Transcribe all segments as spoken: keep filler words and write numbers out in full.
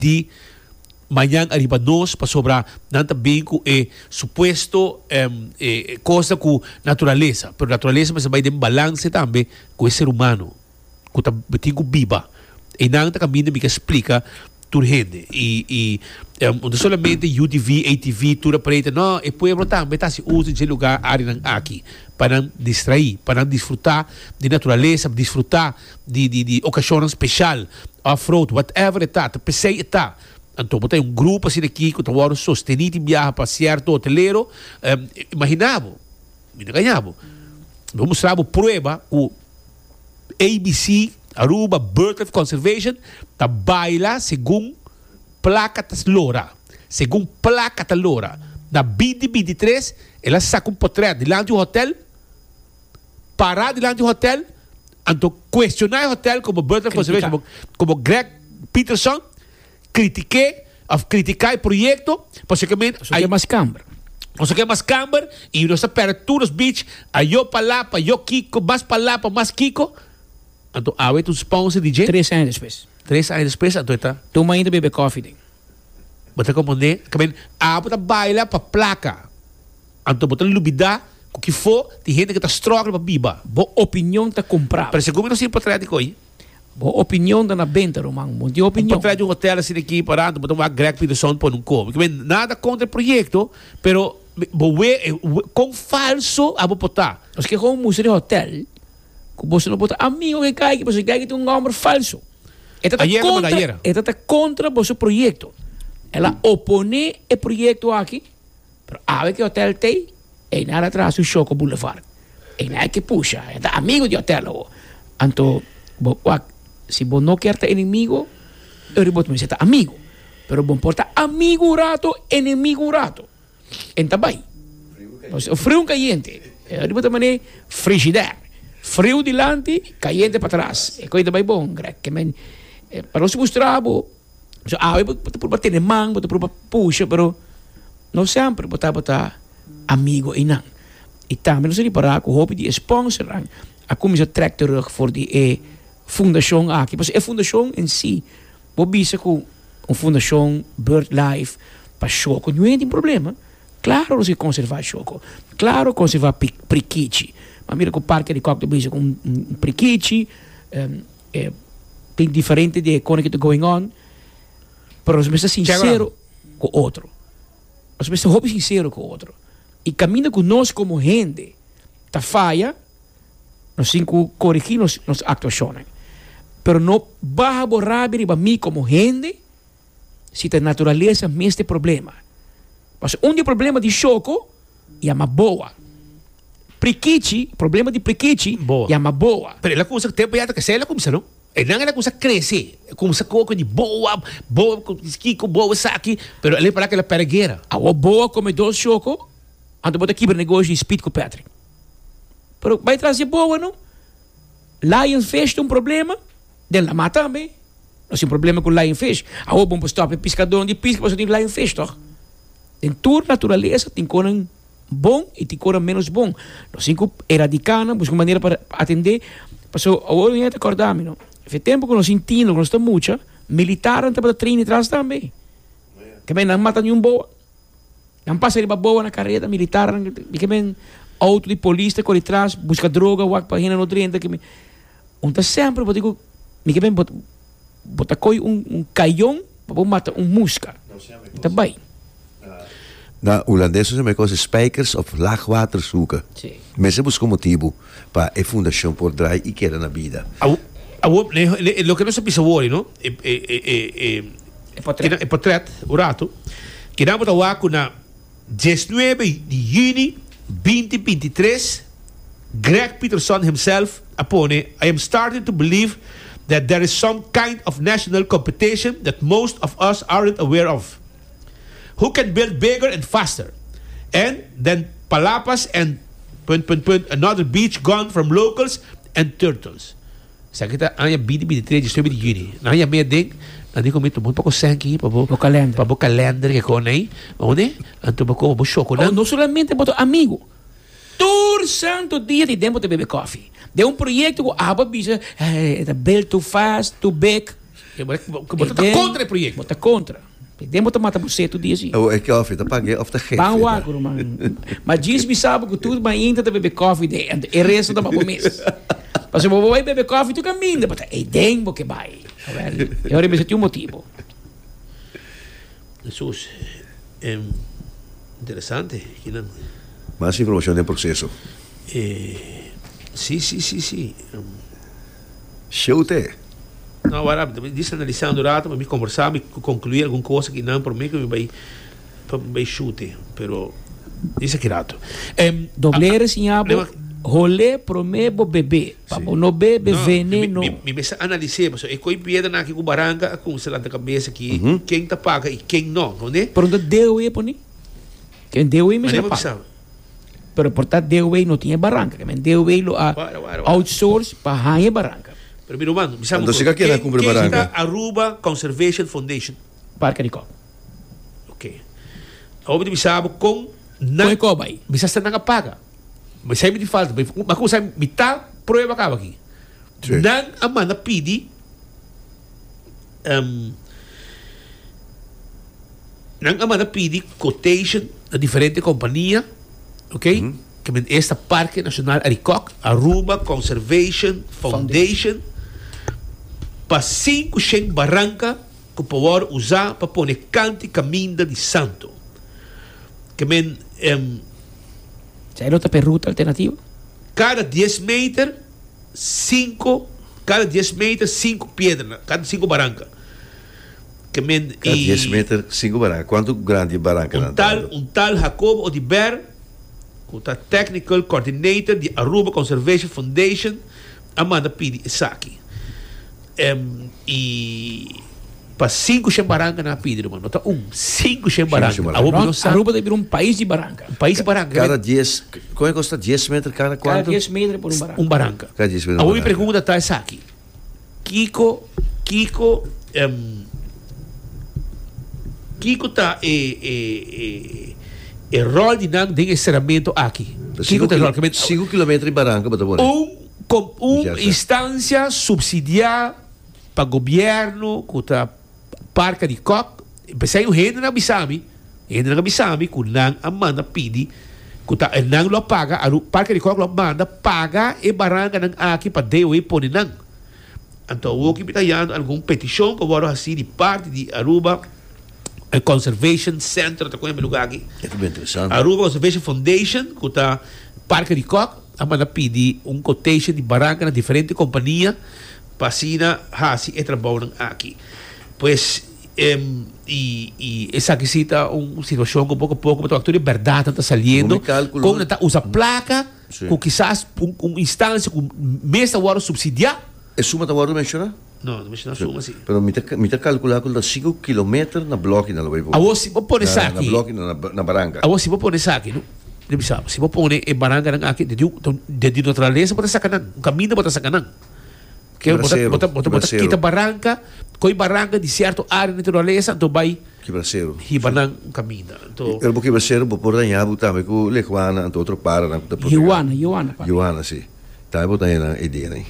de manhã arriba nós para sobrar não também com é suposto um, é, coisa com natureza, pero natureza mas vai ter balance também com o ser humano, com o tigo biba e não tá caminho me que explica tudo gente e e um, não somente U T V, A T V tudo para não e pueblo também tá se usa de lugar área aqui para distrair, para desfrutar de natureza, desfrutar de de, de ocasião especial, off-road, whatever está, pensei está. Então, botar um grupo assim aqui que está sostenido em viagem para certo hoteleiro, um, imaginava, me ganhava. Vamos mostrar a prova o A B C, Aruba BirdLife Conservation, tá baila segundo placa das lora, segundo placa da lora. Na vinte vinte e três, ela saca um portrait diante do hotel, parar diante do hotel, então questionar o hotel como BirdLife Conservation, como, como Greg Peterson, critiquei, criticar o projeto, basicamente, aí mais câmara. Nós quer mais câmara e nós aperturas beach, aí eu para lá, para eu Kiko, mais para lá, para mais Kiko. Então, há um sponsor D J? Três anos depois. Três anos depois, então está. Tu ainda bebe coffee. Bota como né? Também, há para baila para placa. Então, bota lubida, o que for, tem gente que está stroke para biba. Boa opinião está comprar. Parece como não se pode trazer de coisa. Boa opinião da na venda, Romão. Boa opinião. Pode trazer um hotel assim aqui parado, botar uma Greg Peterson por um copo. Nada contra o projeto, pero com falso a botar. Os que com música de hotel, que você não bota amigo que cai, que você cai que tem um número falso. Esta está contra, esta está contra o seu projeto. Ela opone o projeto aqui, pero a ver que o hotel tem, e nada atrás o Choco Boulevard. E nada que puxa, é amigo de hotel. Então, se você não quer ter inimigo, eu vou dizer amigo. Pero bom porta amigo rato, inimigo rato. Então vai. O frio caliente. Eu vou também frigidaire. Frio delante, caliente para trás. É coisa bem bom, Greg. Para você mostrar, ah, eu vou bater na mão, vou para puxa, pero não sempre botar botar amigo e não. E também não se reparar que o hobby de sponsor, a comissão trek terug voor die eh, fundação aqui. Mas a fundação em si, vou dizer que uma fundação BirdLife para Choco não tem problema. Claro que se conservar Choco. Claro conservar priquichi. Mas mira que o parque de Coque do com um, um priquichi, um, é, tem diferente de coisa que está going on. Mas você é sincero com o outro. Você é sincero com o outro. E caminha com nós como gente, tá falha, nós temos que corrigir nos, nos actuações. Pero não vai borrar para mim como gente, se a natureza me este problema. Mas um dos problemas de Choco é uma boa. Priquichi, problema de priquichi é uma boa. Pero ela começa a ter piada que ela começa, não? E não ela começa a crescer. Começa com de boa, boa, com esquico, boa, saque. Pero ela para que ela peregueira. A boa come dois Choco, ando botar aqui para negócio de speed com o Patrick. Pero vai trazer boa, não? Lion Fish tem um problema, dela mata também. Nós temos um problema com Lion Fish. A o bom para stop é pescador de pesca, mas tem Lion Fish, toch? Tem toda natureza, tem coisa bom e tem coisa menos bom. Nós temos que erradicar, buscar maneira para atender. Passou, a hora de acordar, não? Faz tempo que nós sentimos, que nós estamos muito, militar não para treinar atrás também. Que bem, não mata nenhum boa. Não passa de boa na carreira militar, que bem, auto de polícia, corre atrás, busca droga, o para rena no trinta, que bem. Então sempre, eu digo, que bem, bota coi um, um caião para matar um musca. Está bem. Na Holandeses zijn met spijkers op laagwater zoeken. Sí. Mensen buscan motivo para a fundação por trás e querer na vida. Lo que não se pisa hoje, não? É portrait, o rato. Que nós vamos falar com na dezenove de junho vinte vinte e três, Greg Peterson himself apone, I am starting to believe that there is some kind of national competition that most of us aren't aware of. Who can build bigger and faster? And then Palapas and punt, punt, punt, another beach gone from locals and turtles. Sa kita anya vinte vinte e três de junho. Na anya meia ding, na di ko mito mo pa ko sanki pa bo calendar. Pa bo calendar que ko nay. Onde? Anto ba ko bo choco na. Oh, não solamente boto amigo. Todo santo dia de tempo de beber coffee. De um projeto que a bisa, eh, build too fast, too big. Que você está contra o projeto. Você está contra. Demos tomar você todo dia assim. Oh, é que off, tá paguei off da rede. Bom, agora, mano. Mas diz me sabe que tudo, mas ainda tá beber coffee e e resto da papo mês. Mas se eu vou beber coffee, tu caminha, mas é tempo que vai. Eu representei um motivo. Jesus, é interessante. Mais informação do processo. Eh, sim, sim, sim, sim. Show te. Não, agora, disse analisando o rato, mas me conversar, me concluir alguma coisa que não, por mim, que me vai, vai chute. Pero, disse que rato. Um, Doblere, sinhabo, rolê promebo bebê. Papo no bebe veneno. Me me analisei, mas é coi piedra aqui com baranga, com sei lá da cabeça aqui, uhum. Quem tá paga e quem não, não é? Por onde deu e poni? Quem deu e me não paga. Pero portanto deu e não tinha barranca, que me deu e lo a outsource para raia barranca. Pero miro mano, me sabe quem quem está Aruba Conservation Foundation, Parque de Coco. Ok. Obviamente me sabe com na cobai. Me sabe não paga. Mas sai me de falta, mas como sai me tá prova acaba aqui. Não a mana pedi um não a mana pedi quotation a diferente companhia, ok? Mm-hmm. Que esta Parque Nacional Aricoc, Aruba Conservation Foundation, para cinco cem barranca que pode usar para pôr cante caminho de santo. Que men um, já é outra pergunta alternativa? Cada dez metros, cinco, cada dez metros, cinco pedras, cada cinco barranca. Que men cada dez metros, cinco barranca. Quanto grande barranca? Um tal, um tal Jacob Odiber, o Technical Coordinator de Aruba Conservation Foundation, Amanda Pidi Isaki. Um, e para cinco cem barranca na Pidi, mano. Nota um, cinco cem barranca. Aruba deve vir um país de barranca. Um país de barranca. Cada dez, quanto custa dez metros cada quanto? Cada dez metros por um barranca. Um barranca. Cada dez metros. A minha pergunta está Isaki. Kiko, Kiko, um, Kiko está e e e o rol de não de encerramento aqui. cinco quilômetros de barranca, um com uma instância subsidiar para o governo, que está Parque de Coco, pensei o rei na Bissami, rei na Bissami, que não a manda pedi, que está não lo paga, o Parque de Coco lo manda paga e barranca não aqui para deu e pôr não. Então o que está dando alguma petição que vou assim de parte de Aruba Conservation Center, tá com esse lugar aqui. É bem interessante. Aruba Conservation Foundation, que está Parque de Coco, a manda pedir um quotation de barranca na diferente companhia para sina hasi e trabalham aqui. Pois um, e, e essa aqui cita uma situação que pouco a pouco, mas a altura de verdade está saliendo, como está usa placa, com quizás um, um instância com mesa hora subsidiar. É suma da hora mencionar? Não, não menciona suma assim. Pero me está me tá calculando com cinco quilômetros na bloco na lua. A você vou pôr essa aqui. Na bloco na na barranca. A você vou pôr essa aqui, não? Deve saber. Se vou pôr em barranca aqui, de de natureza pode sacanan, um caminho pode sacanan. Que bota bota bota bota quita barranca, coi barranca de certo área de natureza, então vai que brasileiro. Hibanan um caminho. Então, eu vou que brasileiro vou pôr danhar botar me com lequana, então outro para na da Joana, Joana. Joana, sim. Tá botar aí na ideia, né?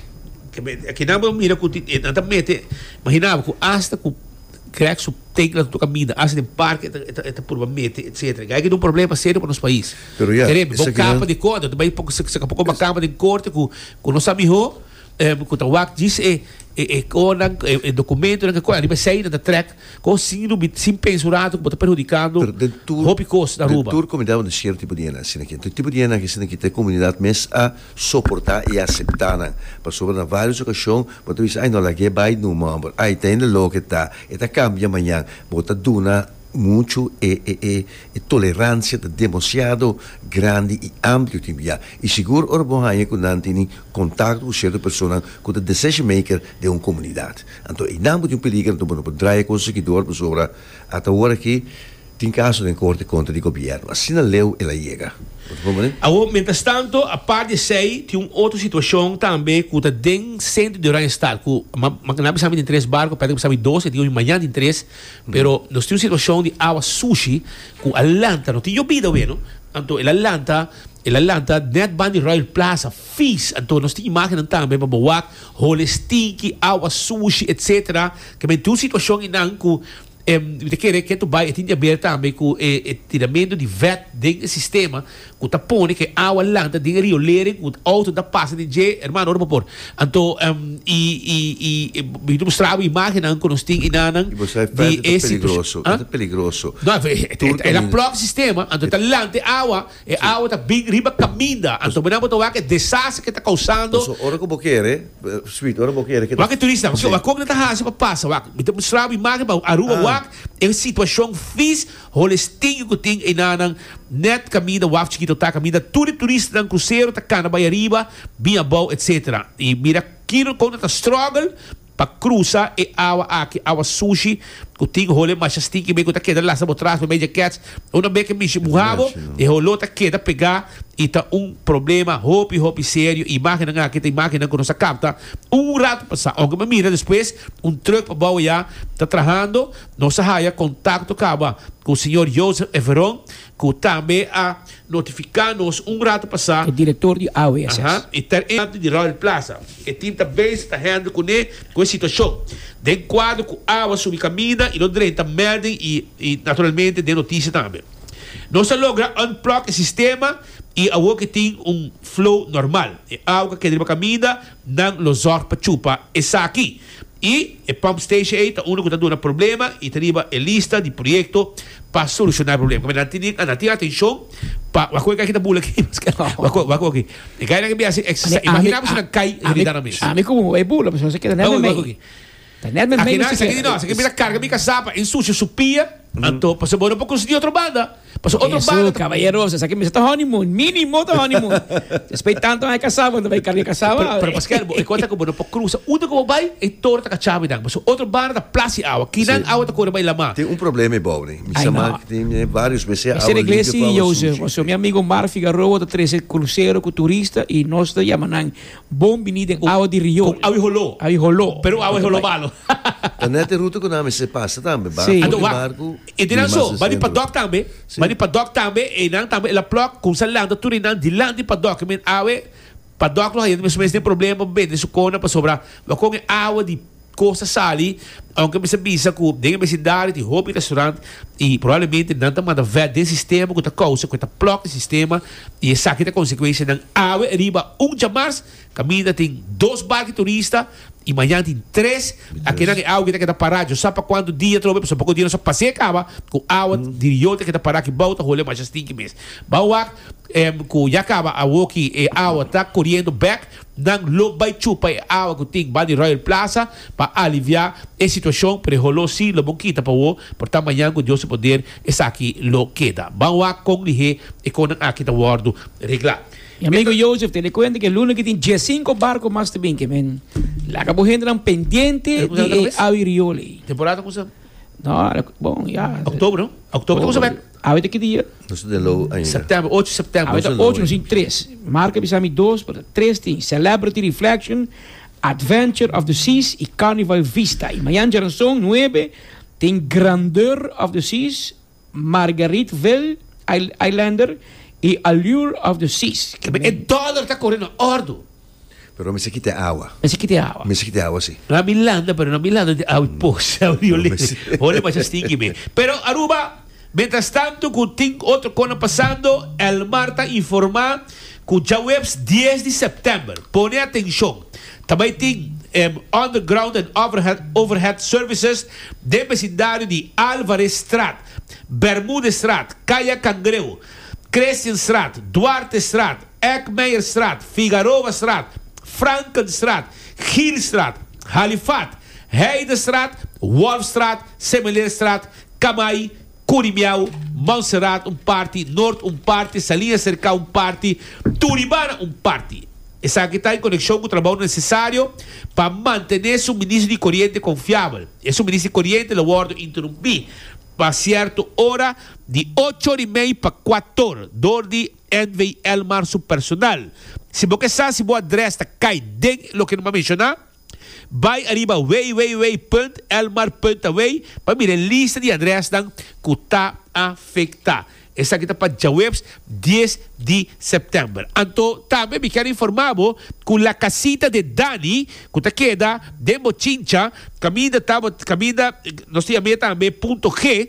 Que não mira com também imaginava que hasta com creio que tem que tu caminho hasta em parque eta provavelmente etc. Aí que um problema sério para nosso país. Queremos uma capa de corte, também pouco se pouco uma capa de corte com com nosso amigo eh com o Wak diz é é com o documento que coisa ele sai da track com sim sim pensurado que está prejudicando hope cost da Aruba. Tur comunidade de certo tipo de ana, assim que tipo de ana que se que tem comunidade mes a suportar e aceitar na para sobre na várias ocasiões, mas tu diz ai não lá que vai no member, ai tem lo que tá, eta cambia amanhã, bota duna muito e, e, e, e tolerância demasiado grande e amplo também. E seguro ora bom aí que não tem contato com certa pessoa com o decision maker de uma comunidade. Então, e não pode um perigo, então não pode trazer coisas que dor sobre até agora que tem caso de corte contra o governo. Assim não leu, ela chega. Agora, mientras tanto, a parte de sei, tem uma outra situação também que está dentro do centro de Randstad. Não precisamos de três barcos, precisamos de dois, tem amanhã de três. Mas nós temos uma situação de água sushi com Atlanta. Não tem llovido, não? Então, el Atlanta, el Atlanta, net van die Royal Plaza, vies. Então, nós temos imagens também para boak, hole stinky, água sushi, etcétera. Que tem uma situação em que Um, de querer que tu vai e tinha ver também com o tiramento de V A T dentro do sistema que tá põe que a água lanta de rio lering com auto da passa de J hermano não por então um, e e e tu mostrava imagem não que nós tem inanang de esse perigoso é perigoso não é é a próprio sistema então tá lante água é água tá bem riba caminda então bem botar que desastre que tá causando ora como querer sweet ora como querer que tá que turista porque a cognita raça para passa wa tu mostrava imagem para Aruba em situação fiz holestinho que tem em nanang net caminho waf chiquito tá caminho tudo turista dan cruzeiro tá cana baiariba bem bom etc e mira quando quando tá struggle para cruzar e água aqui água sushi que tem role mas assim que bem que tá queda lá sabe atrás meio cats uma vez que me chimurrabo e rolou tá queda pegar e tá um problema hope hope sério imagina nga que tem imagina que nossa capta um rato passar alguma mira depois um truck para baú já tá trabalhando nossa raia contato acaba com o senhor Joseph Everon que também a notificar-nos um rato passar o diretor de A U S S e ter entrado de Royal Plaza e tem também está rendendo com ele com a situação de quadro com água sobre caminho e não direita merda e, e naturalmente de notícia também nós logra unplug o sistema e a que tem um flow normal e água que deriva caminho não losor para chupa essa aqui e a pump station aí tá único que tá dando problema e deriva a lista de projeto para solucionar o problema mas não tem não tem atenção para a coisa que tá bula aqui a coisa aqui e cai na que assim imaginamos que não cai evidentemente a mim como é bula mas você quer não é aqui aqui não aqui não aqui mira carga mica sapa em sushi supia então passou bom para conseguir outra banda passou outra banda caballeros essa aqui me está honeymoon mínimo tá honeymoon respeitando a casaba não vai carga casaba pero Pascal e conta como não para cruza uno como vai e torta ka chave dang passou outra banda da place água aqui não água tá cor vai lama tem um problema bom né me chama que tem vários vezes a igreja Joseph o meu amigo Mar Figueroa da treze cruzeiro com turista e nós da yamanang bom vinida em água de Rio água rolou água rolou pero água rolou malo a neta ruta que não se passa também barco e não só vai para doc também vai para doc também e não também ela plug com salando tudo não de lá de para doc men água para doc lá ainda mesmo tem problema bem isso cona para sobrar mas com água de costa sali aunque me sabia que dentro da cidade de hobby restaurante e provavelmente não está mandando ver desse sistema que está causa que está plug sistema e essa aqui é a consequência da água riba um de março caminha tem dois barcos turistas e amanhã tem três aqui não é água que está parado sabe para quando dia trove só pouco dia só passei acaba com água de rio que está parado que volta rolê mais assim que mês bauac que já acaba a walkie e água está correndo back não lo vai chupa água que tem vai de Royal Plaza para aliviar a situação pero rolou sim lo bom quita para o portanto amanhã com Deus poder essa aqui lo queda bauac com lihe e com aqui da wardo reglar e amigo Joseph, te le cuento que el lunes que tiene cinco barcos más también que men la acabó gente pendiente de Avirioli. Temporada cosa? No, bom, ya. Octubre, ¿no? Octubre cosa va? Ahorita que dia? Setembro, oito de setembro. Ahorita oito, não três. Marca bisami dois, para três tem Celebrity Reflection, Adventure of the Seas e Carnival Vista. E amanhã já são nove, tem Grandeur of the Seas, Margaritaville Islander e Allure of the Seas. E dólar está correndo ordo. Pero me se quita agua. Me se quita agua. Me se quita agua, sí. Na Milanda, pero na Milanda de agua poça, olha mais stinky me. Pero Aruba, mientras tanto, que tem outro coisa passando, el Marta informar que já webs dez de setembro. Põe atenção. Também tem um, underground and overhead, overhead services de vecindário de Álvarez Strat, Bermuda Strat, Caia Cangreu, Christian Strat, Duarte Strat, Ekmeyer Strat, Figueroa Strat, Frankenstraat, Gielstraat, Halifax, Heidestraat, Wolfstraat, Semelerstraat, Camai, Curimiau, Montserrat, um party, Norte, um party, Salinas Cercal, um party, Turibana, um party. Essa aqui está em conexão com o trabalho necessário para manter suministro de corrente confiável. E suministro de corrente, o guardo interrompi. para cierta hora, de ocho y media para cuatro, door de N V Elmar su personal. Si vos que sabes, si vos adresa está cae de lo que no me mencionar, vai arriba way way way punt elmar punt away para mirar lista de adresas que está afectada. Essa aqui está para Jawebs diez de setembro. Então, também me quero informar que a casita de Dani, que está queda de Mochincha, caminha, caminha, nós temos também ponto G,